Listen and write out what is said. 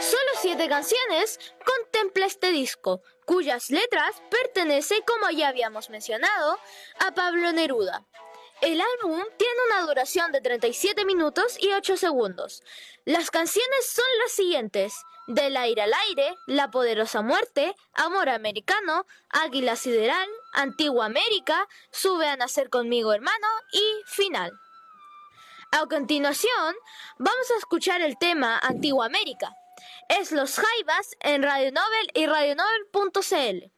Solo 7 canciones contempla este disco, cuyas letras pertenecen, como ya habíamos mencionado, a Pablo Neruda. El álbum tiene una duración de 37 minutos y 8 segundos. Las canciones son las siguientes: Del aire al aire, La poderosa muerte, Amor americano, Águila sideral, Antigua América, Sube a nacer conmigo hermano y Final. A continuación, vamos a escuchar el tema Antigua América. Es Los Jaivas en Radio Nobel y radioNobel.cl.